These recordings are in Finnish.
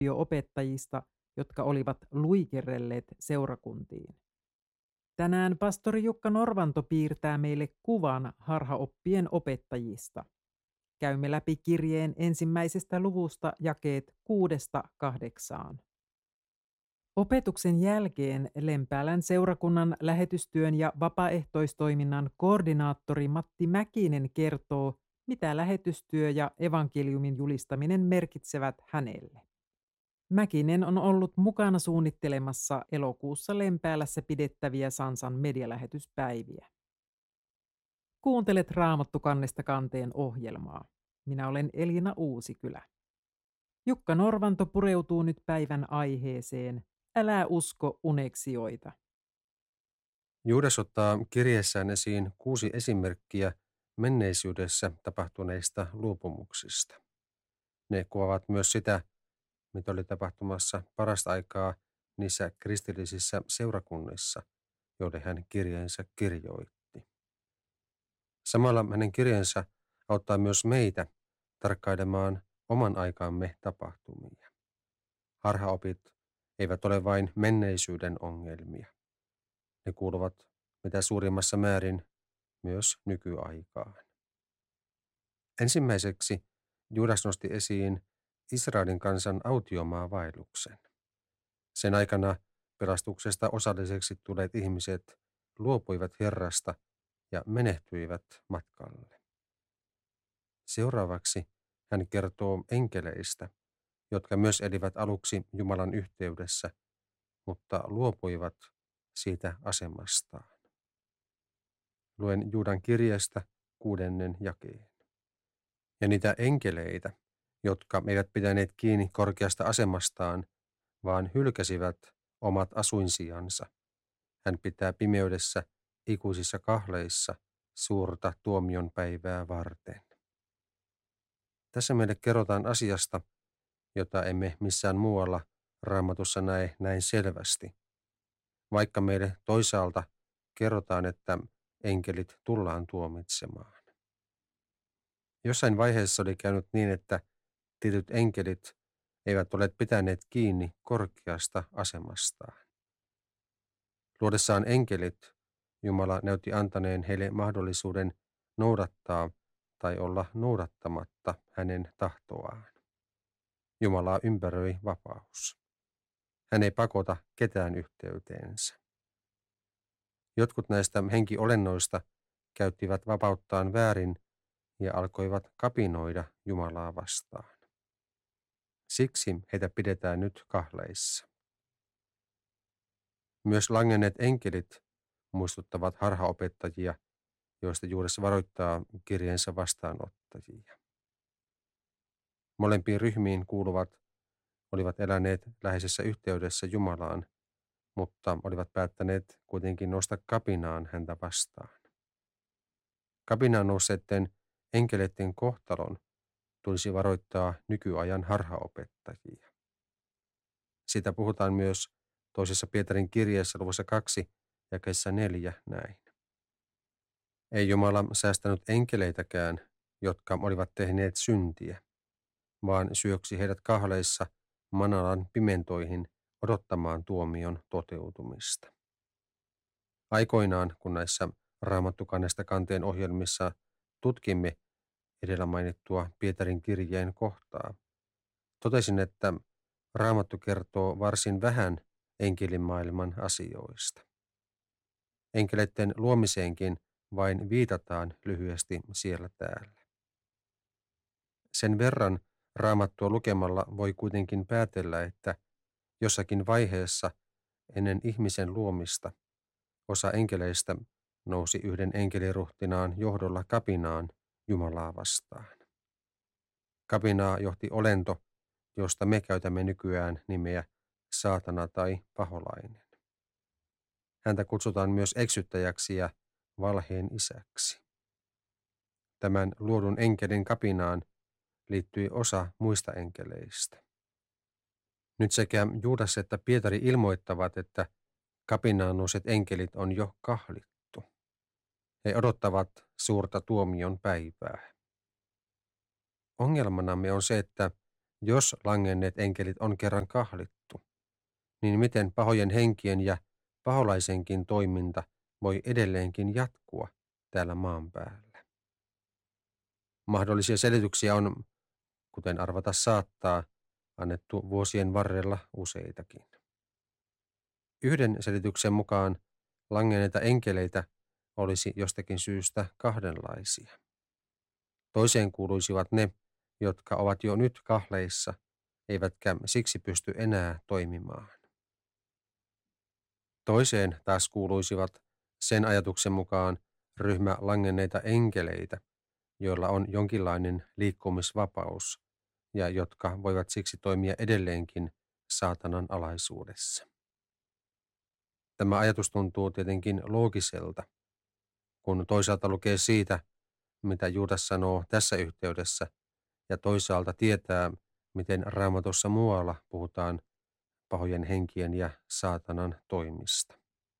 harhaoppio-opettajista, jotka olivat luikerrelleet seurakuntiin. Tänään pastori Jukka Norvanto piirtää meille kuvan harhaoppien opettajista. Käymme läpi kirjeen ensimmäisestä luvusta jakeet 6–8. Opetuksen jälkeen Lempäälän seurakunnan lähetystyön ja vapaaehtoistoiminnan koordinaattori Matti Mäkinen kertoo, mitä lähetystyö ja evankeliumin julistaminen merkitsevät hänelle. Mäkinen on ollut mukana suunnittelemassa elokuussa Lempäälässä pidettäviä Sansan medialähetyspäiviä. Kuuntelet Raamattu kannesta kanteen ohjelmaa. Minä olen Elina Uusikylä. Jukka Norvanto pureutuu nyt päivän aiheeseen. Älä usko uneksioita. Juudas ottaa kirjeessään esiin 6 esimerkkiä menneisyydessä tapahtuneista luopumuksista. Ne kuvaavat myös sitä, mitä oli tapahtumassa parasta aikaa niissä kristillisissä seurakunnissa, joille hän kirjeensä kirjoitti. Samalla hänen kirjeensä auttaa myös meitä tarkkailemaan oman aikaamme tapahtumia. Harhaopit eivät ole vain menneisyyden ongelmia. Ne kuuluvat mitä suurimmassa määrin myös nykyaikaan. Ensimmäiseksi Juudas nosti esiin Israelin kansan autiomaavaelluksen. Sen aikana pelastuksesta osalliseksi tulleet ihmiset luopuivat Herrasta ja menehtyivät matkalle. Seuraavaksi hän kertoo enkeleistä, jotka myös elivät aluksi Jumalan yhteydessä, mutta luopuivat siitä asemastaan. Luen Juudan kirjeestä 6. jakeen. Ja niitä enkeleitä, jotka eivät pitäneet kiinni korkeasta asemastaan, vaan hylkäsivät omat asuinsijansa. Hän pitää pimeydessä ikuisissa kahleissa suurta tuomion päivää varten. Tässä meille kerrotaan asiasta, jota emme missään muualla Raamatussa näe näin selvästi. Vaikka meille toisaalta kerrotaan, että enkelit tullaan tuomitsemaan. Jossain vaiheessa oli käynyt niin, että tietyt enkelit eivät ole pitäneet kiinni korkeasta asemastaan. Luodessaan enkelit, Jumala näytti antaneen heille mahdollisuuden noudattaa tai olla noudattamatta hänen tahtoaan. Jumalaa ympäröi vapaus. Hän ei pakota ketään yhteyteensä. Jotkut näistä henkiolennoista käyttivät vapauttaan väärin ja alkoivat kapinoida Jumalaa vastaan. Siksi heitä pidetään nyt kahleissa. Myös langenneet enkelit muistuttavat harhaopettajia, joista Juudas varoittaa kirjeensä vastaanottajia. Molempiin ryhmiin kuuluvat olivat eläneet läheisessä yhteydessä Jumalaan, mutta olivat päättäneet kuitenkin nousta kapinaan häntä vastaan. Kapinaan nousseiden enkeleiden kohtalon tulisi varoittaa nykyajan harhaopettajia. Siitä puhutaan myös toisessa Pietarin kirjeessä luvussa 2 jakeessa 4 näin. Ei Jumala säästänyt enkeleitäkään, jotka olivat tehneet syntiä, vaan syöksi heidät kahleissa manalan pimentoihin odottamaan tuomion toteutumista. Aikoinaan, kun näissä Raamattu kannesta kanteen ohjelmissa tutkimme edellä mainittua Pietarin kirjeen kohtaa, totesin, että Raamattu kertoo varsin vähän enkelimaailman asioista. Enkeleiden luomiseenkin vain viitataan lyhyesti siellä täällä. Sen verran Raamattua lukemalla voi kuitenkin päätellä, että jossakin vaiheessa ennen ihmisen luomista osa enkeleistä nousi yhden enkeliruhtinaan johdolla kapinaan Jumalaa vastaan. Kapinaa johti olento, josta me käytämme nykyään nimeä saatana tai paholainen. Häntä kutsutaan myös eksyttäjäksi ja valheen isäksi. Tämän luodun enkelin kapinaan liittyi osa muista enkeleistä. Nyt sekä Juudas että Pietari ilmoittavat, että kapinaan nousseet enkelit on jo kahlittu. He odottavat suurta tuomion päivää. Ongelmanamme on se, että Jos langenneet enkelit on kerran kahlittu, niin miten pahojen henkien ja paholaisenkin toiminta voi edelleenkin jatkua täällä maan päällä? Mahdollisia selityksiä on, kuten arvata saattaa, annettu vuosien varrella useitakin. Yhden selityksen mukaan langenneita enkeleitä olisi jostakin syystä kahdenlaisia. Toiseen kuuluisivat ne, jotka ovat jo nyt kahleissa, eivätkä siksi pysty enää toimimaan. Toiseen taas kuuluisivat sen ajatuksen mukaan ryhmä langenneita enkeleitä, joilla on jonkinlainen liikkumisvapaus ja jotka voivat siksi toimia edelleenkin saatanan alaisuudessa. Tämä ajatus tuntuu tietenkin loogiselta, kun toisaalta lukee siitä, mitä Juudas sanoo tässä yhteydessä, ja toisaalta tietää, miten Raamatussa muualla puhutaan pahojen henkien ja saatanan toimista.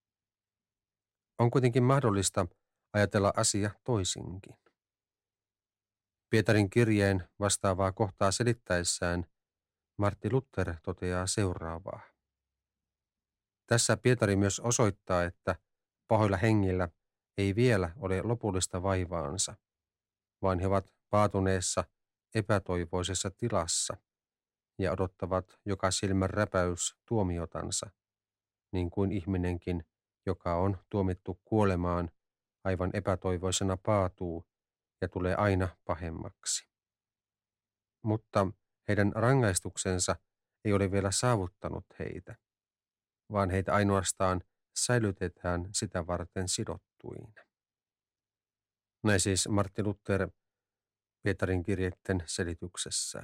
On kuitenkin mahdollista ajatella asia toisinkin. Pietarin kirjeen vastaavaa kohtaa selittäessään Martti Luther toteaa seuraavaa. Tässä Pietari myös osoittaa, että pahoilla hengillä ei vielä ole lopullista vaivaansa, vaan he ovat paatuneessa epätoivoisessa tilassa ja odottavat joka silmän räpäys tuomiotansa, niin kuin ihminenkin, joka on tuomittu kuolemaan, aivan epätoivoisena paatuu ja tulee aina pahemmaksi. Mutta heidän rangaistuksensa ei ole vielä saavuttanut heitä, vaan heitä ainoastaan säilytetään sitä varten sidottuina. Näin siis Martti Luther Pietarin kirjeiden selityksessään.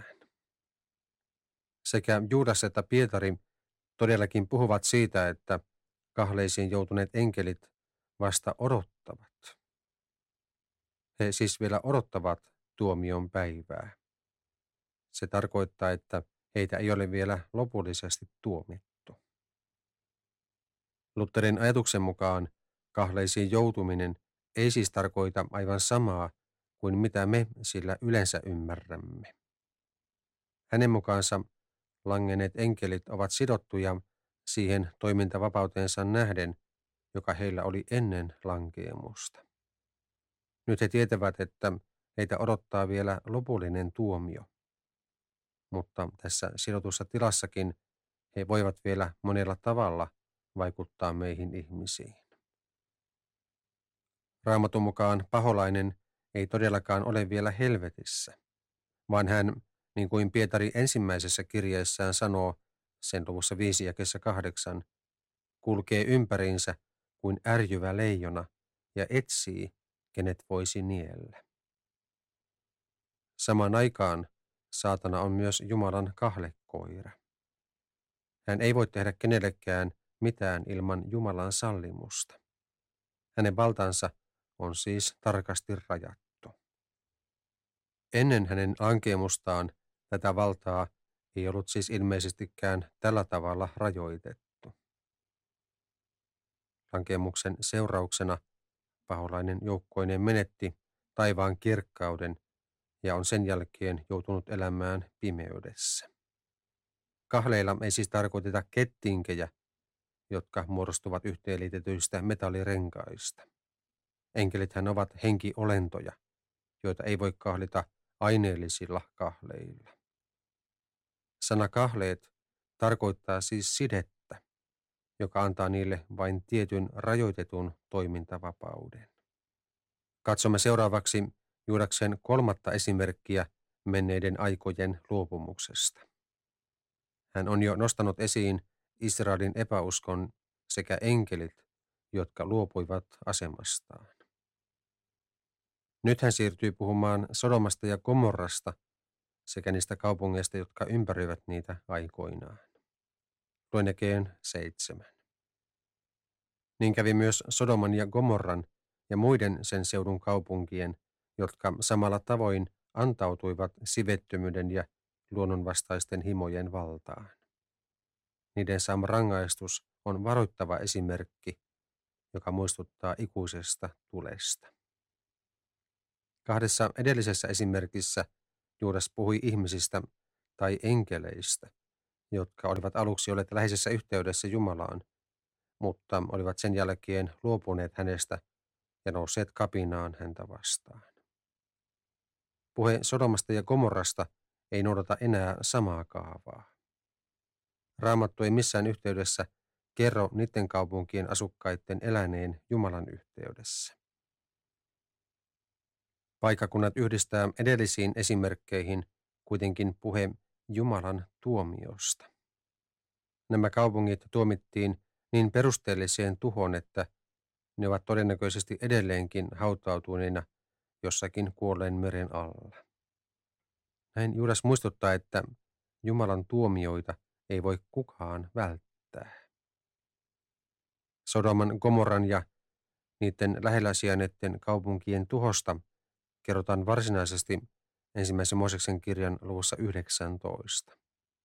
Sekä Juudas että Pietari todellakin puhuvat siitä, että kahleisiin joutuneet enkelit vasta odottavat. He siis vielä odottavat tuomion päivää. Se tarkoittaa, että heitä ei ole vielä lopullisesti tuomittu. Lutherin ajatuksen mukaan kahleisiin joutuminen ei siis tarkoita aivan samaa kuin mitä me sillä yleensä ymmärrämme. Hänen mukaansa langenneet enkelit ovat sidottuja siihen toimintavapauteensa nähden, joka heillä oli ennen lankeemusta. Nyt he tietävät, että heitä odottaa vielä lopullinen tuomio. Mutta tässä sidotussa tilassakin he voivat vielä monella tavalla vaikuttaa meihin ihmisiin. Raamatun mukaan paholainen ei todellakaan ole vielä helvetissä, vaan hän, niin kuin Pietari ensimmäisessä kirjeessään sanoo, sen luvussa 5 jakeessa 8, kulkee ympäriinsä kuin ärjyvä leijona ja etsii, kenet voisi niellä. Samaan aikaan saatana on myös Jumalan kahlekoira. Hän ei voi tehdä kenellekään mitään ilman Jumalan sallimusta. Hänen valtansa on siis tarkasti rajattu. Ennen hänen lankeemustaan tätä valtaa ei ollut siis ilmeisestikään tällä tavalla rajoitettu. Lankeemuksen seurauksena paholainen joukkoineen menetti taivaan kirkkauden ja on sen jälkeen joutunut elämään pimeydessä. Kahleilla ei siis tarkoiteta kettinkejä, jotka muodostuvat yhteenliitetyistä metallirenkaista. Enkelithän ovat henkiolentoja, joita ei voi kahlita aineellisilla kahleilla. Sana kahleet tarkoittaa siis sidettä, joka antaa niille vain tietyn rajoitetun toimintavapauden. Katsomme seuraavaksi Juudaksen 3. esimerkkiä menneiden aikojen luopumuksesta. Hän on jo nostanut esiin Israelin epäuskon sekä enkelit, jotka luopuivat asemastaan. Nyt hän siirtyy puhumaan Sodomasta ja Gomorrasta sekä niistä kaupungeista, jotka ympäröivät niitä aikoinaan. Luen jakeen 7. Niin kävi myös Sodoman ja Gomorran ja muiden sen seudun kaupunkien, jotka samalla tavoin antautuivat sivettömyyden ja luonnonvastaisten himojen valtaan. Niiden saama rangaistus on varoittava esimerkki, joka muistuttaa ikuisesta tulesta. 2 edellisessä esimerkissä Juudas puhui ihmisistä, tai enkeleistä, jotka olivat aluksi olleet läheisessä yhteydessä Jumalaan, mutta olivat sen jälkeen luopuneet hänestä ja nousseet kapinaan häntä vastaan. Puhe Sodomasta ja Gomorrasta ei noudata enää samaa kaavaa. Raamattu ei missään yhteydessä kerro niiden kaupunkien asukkaiden eläneen Jumalan yhteydessä. Paikkakunnat yhdistää edellisiin esimerkkeihin kuitenkin puhe Jumalan tuomiosta. Nämä kaupungit tuomittiin niin perusteelliseen tuhoon, että ne ovat todennäköisesti edelleenkin hautautuneina jossakin kuolleen meren alla. Näin Juudas muistuttaa, että Jumalan tuomioita ei voi kukaan välttää. Sodoman, Gomorran ja niiden lähellä sijainneiden kaupunkien tuhosta kerrotaan varsinaisesti ensimmäisen Mooseksen kirjan luvussa 19.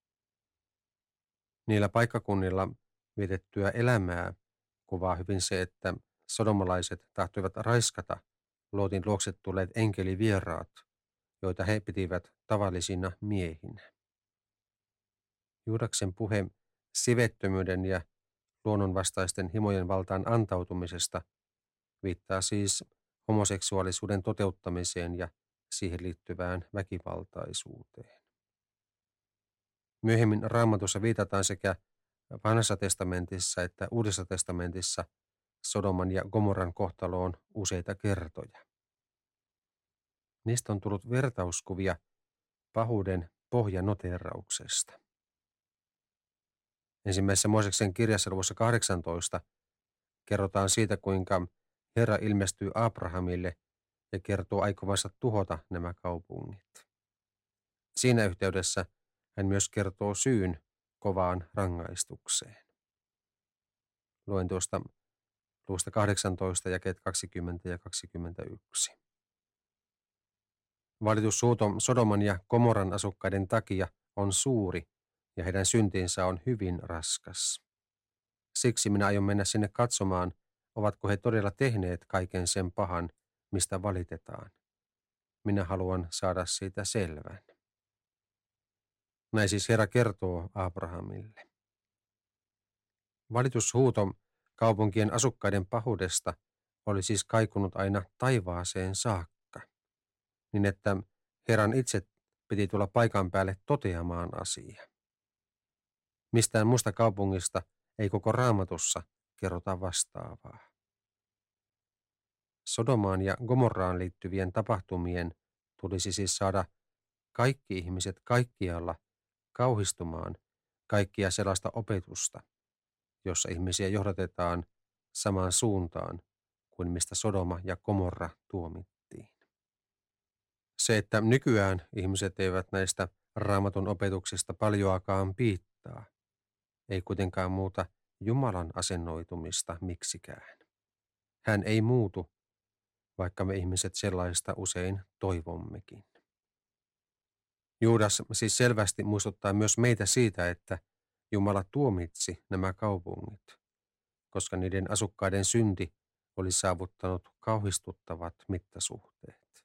Niillä paikkakunnilla vietettyä elämää kuvaa hyvin se, että sodomalaiset tahtoivat raiskata Lootin luokse tulleet enkelivieraat, joita he pitivät tavallisina miehinä. Juudaksen puhe sivettömyyden ja luonnonvastaisten himojen valtaan antautumisesta viittaa siis homoseksuaalisuuden toteuttamiseen ja siihen liittyvään väkivaltaisuuteen. Myöhemmin Raamatussa viitataan sekä Vanhassa testamentissa että Uudessa testamentissa Sodoman ja Gomorran kohtaloon useita kertoja. Niistä on tullut vertauskuvia pahuuden pohjanoteerauksesta. Ensimmäisessä Mooseksen kirjassa luvussa 18 kerrotaan siitä, kuinka Herra ilmestyy Abrahamille ja kertoo aikovansa tuhota nämä kaupungit. Siinä yhteydessä hän myös kertoo syyn kovaan rangaistukseen. Luen tuosta luvusta 18 jakeet 20 ja 21. Valitushuuto Sodoman ja Gomorran asukkaiden takia on suuri ja heidän syntinsä on hyvin raskas. Siksi minä aion mennä sinne katsomaan, ovatko he todella tehneet kaiken sen pahan, mistä valitetaan. Minä haluan saada siitä selvän. Näin siis Herra kertoo Abrahamille. Valitushuuto kaupunkien asukkaiden pahuudesta oli siis kaikunut aina taivaaseen saakka, niin että Herran itse piti tulla paikan päälle toteamaan asia. Mistään muusta kaupungista ei koko Raamatussa kerrota vastaavaa. Sodomaan ja Gomorraan liittyvien tapahtumien tulisi siis saada kaikki ihmiset kaikkialla kauhistumaan kaikkia sellaista opetusta, jossa ihmisiä johdatetaan samaan suuntaan kuin mistä Sodoma ja Gomorra tuomittiin. Se, että nykyään ihmiset eivät näistä Raamatun opetuksista paljoakaan piittaa, ei kuitenkaan muuta Jumalan asennoitumista miksikään. Hän ei muutu, vaikka me ihmiset sellaista usein toivommekin. Juudas siis selvästi muistuttaa myös meitä siitä, että Jumala tuomitsi nämä kaupungit, koska niiden asukkaiden synti oli saavuttanut kauhistuttavat mittasuhteet.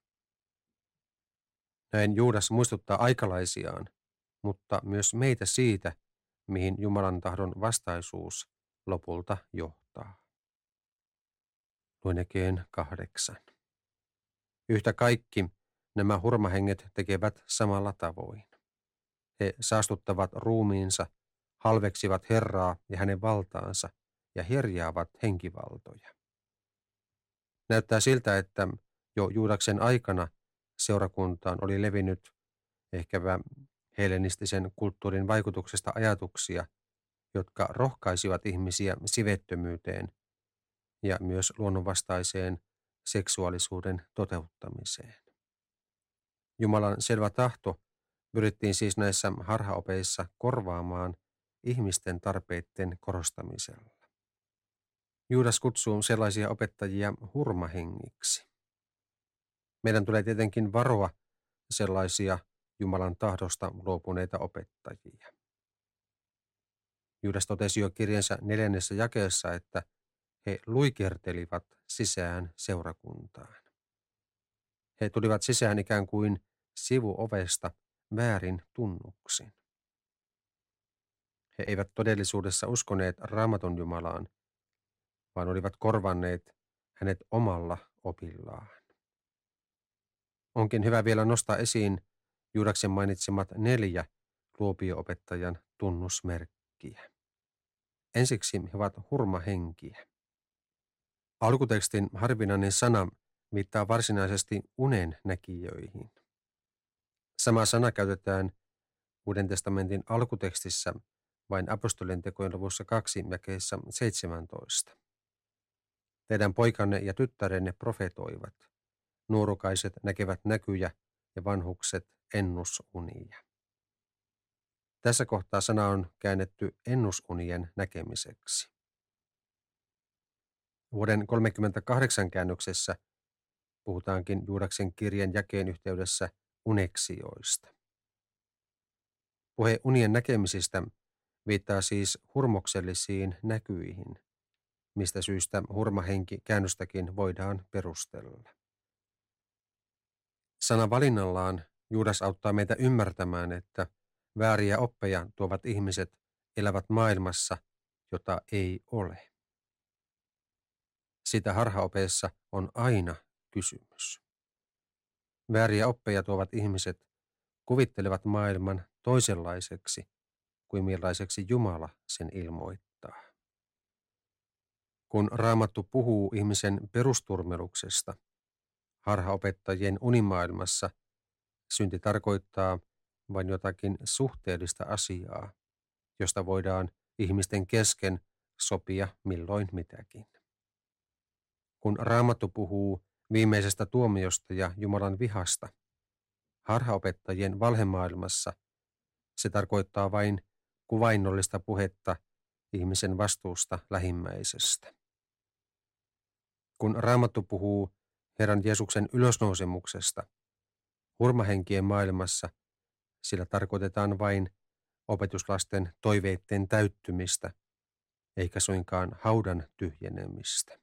Näin Juudas muistuttaa aikalaisiaan, mutta myös meitä siitä, mihin Jumalan tahdon vastaisuus lopulta johtaa. Luen jakeen 8. Yhtä kaikki nämä hurmahenget tekevät samalla tavoin. He saastuttavat ruumiinsa, halveksivat Herraa ja hänen valtaansa ja herjaavat henkivaltoja. Näyttää siltä, että jo Juudaksen aikana seurakuntaan oli levinnyt ehkäpä hellenistisen kulttuurin vaikutuksesta ajatuksia, jotka rohkaisivat ihmisiä sivettömyyteen ja myös luonnonvastaiseen seksuaalisuuden toteuttamiseen. Jumalan selvä tahto pyrittiin siis näissä harhaopeissa korvaamaan ihmisten tarpeiden korostamisella. Juudas kutsuu sellaisia opettajia hurmahengiksi. Meidän tulee tietenkin varoa sellaisia Jumalan tahdosta luopuneita opettajia. Juudas totesi jo kirjansa 4. jakeessa, että he luikertelivat sisään seurakuntaan. He tulivat sisään ikään kuin sivuovesta väärin tunnuksin. He eivät todellisuudessa uskoneet Raamatun Jumalaan, vaan olivat korvanneet hänet omalla opillaan. Onkin hyvä vielä nostaa esiin Juudaksen mainitsemat 4 luopio-opettajan tunnusmerkkiä. Ensiksi he ovat hurmahenkiä. Alkutekstin harvinainen sana viittaa varsinaisesti unen näkijöihin. Sama sana käytetään Uuden testamentin alkutekstissä vain apostolien-tekojen luvussa 2 jakeessa 17. Teidän poikanne ja tyttärenne profetoivat. Nuorukaiset näkevät näkyjä ja vanhukset ennusunia. Tässä kohtaa sana on käännetty ennusunien näkemiseksi. Vuoden 38 käännöksessä puhutaankin Juudaksen kirjan jakeen yhteydessä uneksioista. Puhe unien näkemisistä viittaa siis hurmoksellisiin näkyihin, mistä syystä hurmahenki käännöstäkin voidaan perustella. Sanan valinnallaan Juudas auttaa meitä ymmärtämään, että vääriä oppeja tuovat ihmiset elävät maailmassa, jota ei ole. Sitä harhaopeessa on aina kysymys. Vääriä oppeja tuovat ihmiset kuvittelevat maailman toisenlaiseksi kuin millaiseksi Jumala sen ilmoittaa. Kun Raamattu puhuu ihmisen perusturmeluksesta, harhaopettajien unimaailmassa synti tarkoittaa vain jotakin suhteellista asiaa, josta voidaan ihmisten kesken sopia milloin mitäkin. Kun Raamattu puhuu viimeisestä tuomiosta ja Jumalan vihasta, harhaopettajien valhemaailmassa se tarkoittaa vain kuvainnollista puhetta ihmisen vastuusta lähimmäisestä. Kun Raamattu puhuu Herran Jeesuksen ylösnousemuksesta, hurmahenkien maailmassa sillä tarkoitetaan vain opetuslasten toiveitten täyttymistä, eikä suinkaan haudan tyhjenemistä.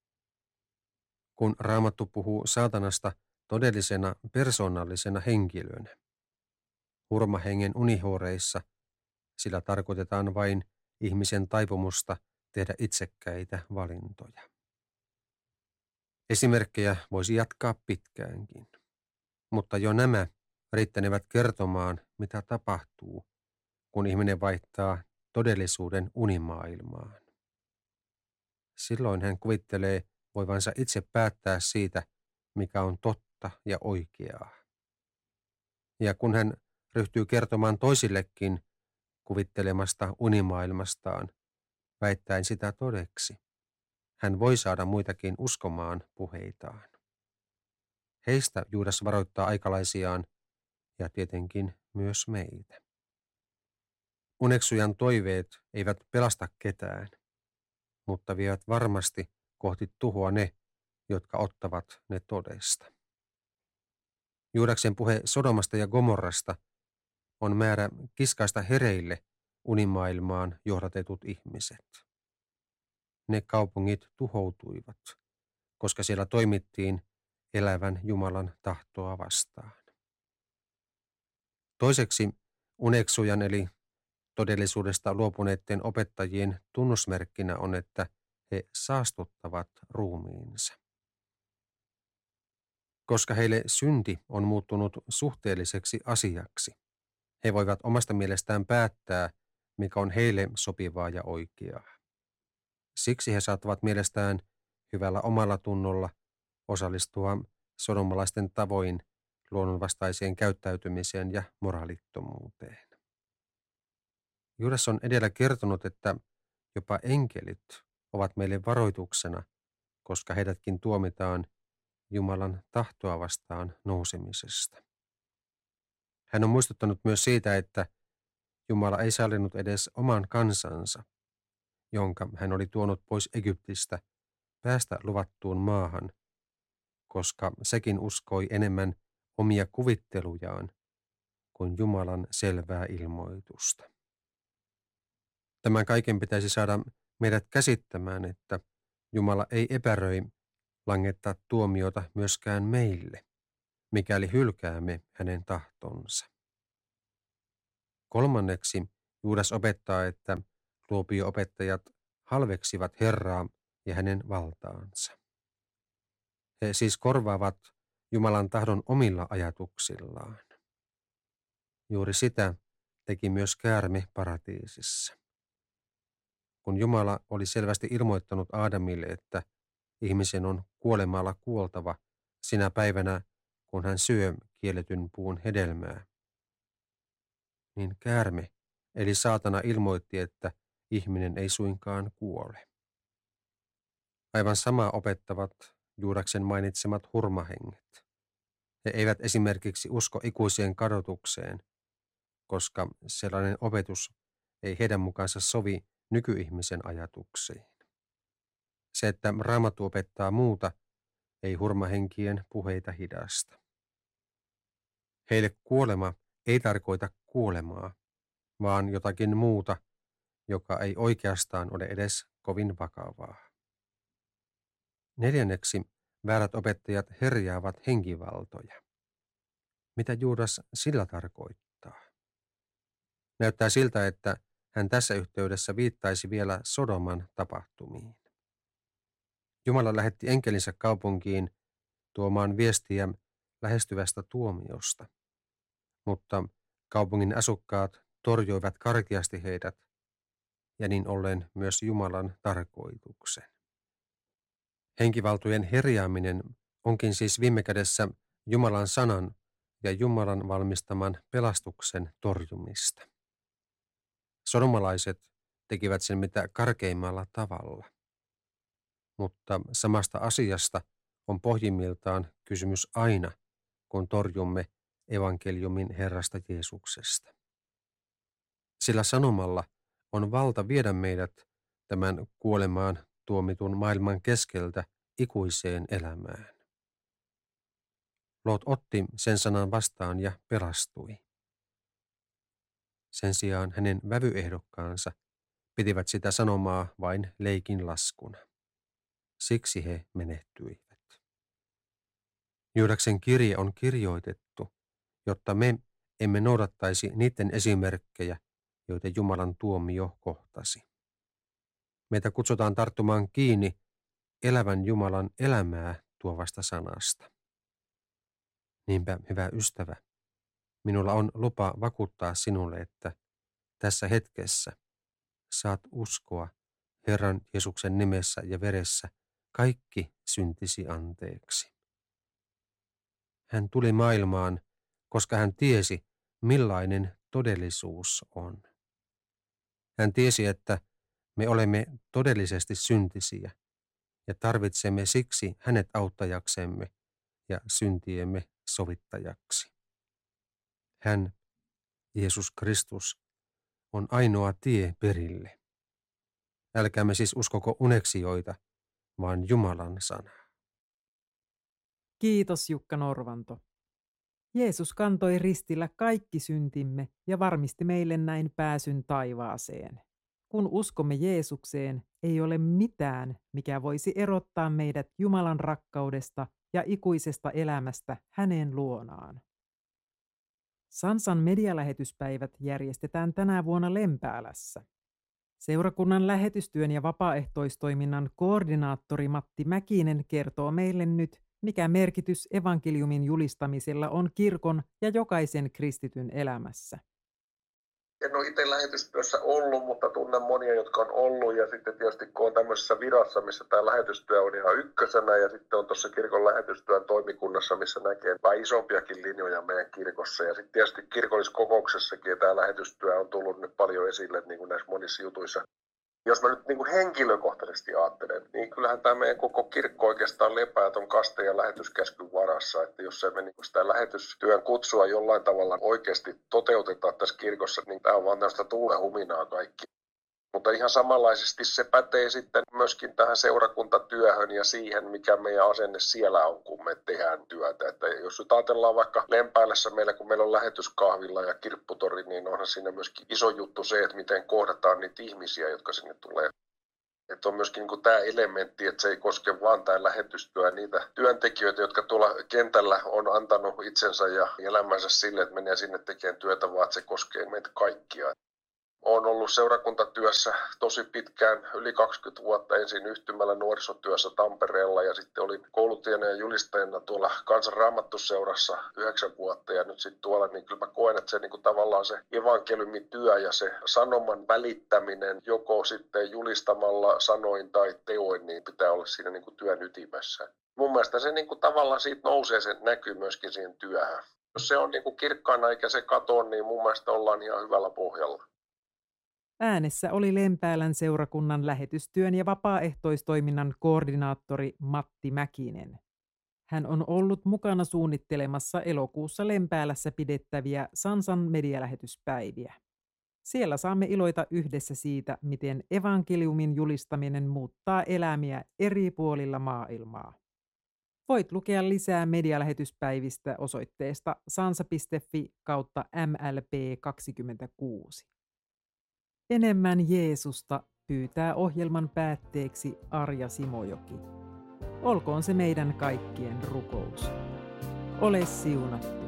Kun Raamattu puhuu saatanasta todellisena persoonallisena henkilönä, hurmahengen unihuoreissa sillä tarkoitetaan vain ihmisen taipumusta tehdä itsekkäitä valintoja. Esimerkkejä voisi jatkaa pitkäänkin, mutta jo nämä riittänevät kertomaan, mitä tapahtuu, kun ihminen vaihtaa todellisuuden unimaailmaan. Silloin hän kuvittelee voivansa itse päättää siitä, mikä on totta ja oikeaa. Ja kun hän ryhtyy kertomaan toisillekin kuvittelemasta unimaailmastaan, väittäen sitä todeksi, hän voi saada muitakin uskomaan puheitaan. Heistä Juudas varoittaa aikalaisiaan ja tietenkin myös meitä. Uneksujan toiveet eivät pelasta ketään, mutta vievät varmasti kohti tuhoa ne, jotka ottavat ne todesta. Juudaksen puhe Sodomasta ja Gomorrasta on määrä kiskaista hereille unimaailmaan johdatetut ihmiset. Ne kaupungit tuhoutuivat, koska siellä toimittiin elävän Jumalan tahtoa vastaan. Toiseksi uneksujan eli todellisuudesta luopuneiden opettajien tunnusmerkkinä on, että he saastuttavat ruumiinsa. Koska heille synti on muuttunut suhteelliseksi asiaksi, he voivat omasta mielestään päättää, mikä on heille sopivaa ja oikeaa. Siksi he saattavat mielestään hyvällä omalla tunnolla osallistua sodomalaisten tavoin luonnonvastaiseen käyttäytymiseen ja moraalittomuuteen. Juudas on edellä kertonut, että jopa enkelit ovat meille varoituksena, koska heidätkin tuomitaan Jumalan tahtoa vastaan nousemisesta. Hän on muistuttanut myös siitä, että Jumala ei sallinut edes oman kansansa, jonka hän oli tuonut pois Egyptistä, päästä luvattuun maahan, koska sekin uskoi enemmän omia kuvittelujaan kuin Jumalan selvää ilmoitusta. Tämän kaiken pitäisi saada meidät käsittämään, että Jumala ei epäröi langettaa tuomiota myöskään meille, mikäli hylkäämme hänen tahtonsa. Kolmanneksi Juudas opettaa, että tuopio-opettajat halveksivat Herraa ja hänen valtaansa. He siis korvaavat Jumalan tahdon omilla ajatuksillaan. Juuri sitä teki myös käärme paratiisissa. Kun Jumala oli selvästi ilmoittanut Aadamille, että ihmisen on kuolemalla kuoltava sinä päivänä, kun hän syö kielletyn puun hedelmää, niin käärme eli saatana ilmoitti, että ihminen ei suinkaan kuole. Aivan samaa opettavat Juudaksen mainitsemat hurmahenget. He eivät esimerkiksi usko ikuiseen kadotukseen, koska sellainen opetus ei heidän mukaansa sovi nykyihmisen ajatuksiin. Se, että Raamattu opettaa muuta, ei hurmahenkien puheita hidasta. Heille kuolema ei tarkoita kuolemaa, vaan jotakin muuta, joka ei oikeastaan ole edes kovin vakavaa. Neljänneksi väärät opettajat herjaavat henkivaltoja. Mitä Juudas sillä tarkoittaa? Näyttää siltä, että hän tässä yhteydessä viittaisi vielä Sodoman tapahtumiin. Jumala lähetti enkelinsä kaupunkiin tuomaan viestiä lähestyvästä tuomiosta, mutta kaupungin asukkaat torjoivat karkeasti heidät ja niin ollen myös Jumalan tarkoituksen. Henkivaltojen herjaaminen onkin siis viime kädessä Jumalan sanan ja Jumalan valmistaman pelastuksen torjumista. Sodomalaiset tekivät sen mitä karkeimmalla tavalla, mutta samasta asiasta on pohjimmiltaan kysymys aina, kun torjumme evankeliumin Herrasta Jeesuksesta. Sillä sanomalla on valta viedä meidät tämän kuolemaan tuomitun maailman keskeltä ikuiseen elämään. Loot otti sen sanan vastaan ja pelastui. Sen sijaan hänen vävyehdokkaansa pitivät sitä sanomaa vain leikin laskuna. Siksi he menehtyivät. Juudaksen kirje on kirjoitettu, jotta me emme noudattaisi niiden esimerkkejä, joita Jumalan tuomio kohtasi. Meitä kutsutaan tarttumaan kiinni elävän Jumalan elämää tuovasta sanasta. Niinpä, hyvä ystävä, minulla on lupa vakuuttaa sinulle, että tässä hetkessä saat uskoa Herran Jeesuksen nimessä ja veressä kaikki syntisi anteeksi. Hän tuli maailmaan, koska hän tiesi, millainen todellisuus on. Hän tiesi, että me olemme todellisesti syntisiä ja tarvitsemme siksi hänet auttajaksemme ja syntiemme sovittajaksi. Hän, Jeesus Kristus, on ainoa tie perille. Älkäämme siis uskoko uneksioita, vaan Jumalan sanaa. Kiitos Jukka Norvanto. Jeesus kantoi ristillä kaikki syntimme ja varmisti meille näin pääsyn taivaaseen. Kun uskomme Jeesukseen, ei ole mitään, mikä voisi erottaa meidät Jumalan rakkaudesta ja ikuisesta elämästä hänen luonaan. Sansan medialähetyspäivät järjestetään tänä vuonna Lempäälässä. Seurakunnan lähetystyön ja vapaaehtoistoiminnan koordinaattori Matti Mäkinen kertoo meille nyt, mikä merkitys evankeliumin julistamisella on kirkon ja jokaisen kristityn elämässä. En ole itse lähetystyössä ollut, mutta tunnen monia, jotka on ollut. Ja sitten tietysti kun on tämmöisessä virassa, missä tämä lähetystyö on ihan ykkösenä. Ja sitten on tuossa kirkon lähetystyön toimikunnassa, missä näkee vähän isompiakin linjoja meidän kirkossa. Ja sitten tietysti kirkolliskokouksessakin tämä lähetystyö on tullut nyt paljon esille niin kuin näissä monissa jutuissa. Jos mä nyt niin kuin henkilökohtaisesti ajattelen, niin kyllähän tämä meidän koko kirkko oikeastaan lepää tuon kaste- ja lähetyskäskyn varassa. Että jos emme niin kuin sitä lähetystyön kutsua jollain tavalla oikeasti toteutetaan tässä kirkossa, niin tämä on vaan tällaista tuulehuminaa kaikki. Mutta ihan samanlaisesti se pätee sitten myöskin tähän seurakuntatyöhön ja siihen, mikä meidän asenne siellä on, kun me tehdään työtä. Että jos nyt ajatellaan vaikka Lempäälässä meillä, kun meillä on lähetyskahvilla ja kirpputori, niin onhan siinä myöskin iso juttu se, että miten kohdataan niitä ihmisiä, jotka sinne tulee. Että on myöskin niin kuin tämä elementti, että se ei koske vaan tämä lähetystyö niitä työntekijöitä, jotka tuolla kentällä on antanut itsensä ja elämänsä sille, että menee sinne tekemään työtä, vaan että se koskee meitä kaikkia. Olen ollut seurakuntatyössä tosi pitkään, yli 20 vuotta, ensin yhtymällä nuorisotyössä Tampereella ja sitten olin kouluttajana ja julistajana tuolla Kansan Raamattuseurassa 9 vuotta ja nyt sitten tuolla, niin kyllä mä koen, että se niin kuin tavallaan se evankeliumityö ja se sanoman välittäminen joko sitten julistamalla sanoin tai teoin, niin pitää olla siinä niin kuin työn ytimessä. Mun mielestä se niin kuin tavallaan siitä nousee, se näkyy myöskin siihen työhön. Jos se on niin kuin kirkkaana eikä se katoa, niin mun mielestä ollaan ihan hyvällä pohjalla. Äänessä oli Lempäälän seurakunnan lähetystyön ja vapaaehtoistoiminnan koordinaattori Matti Mäkinen. Hän on ollut mukana suunnittelemassa elokuussa Lempäälässä pidettäviä Sansan medialähetyspäiviä. Siellä saamme iloita yhdessä siitä, miten evankeliumin julistaminen muuttaa elämiä eri puolilla maailmaa. Voit lukea lisää medialähetyspäivistä osoitteesta sansa.fi/mlp26. Enemmän Jeesusta pyytää ohjelman päätteeksi Arja Simojoki. Olkoon se meidän kaikkien rukous. Ole siunattu.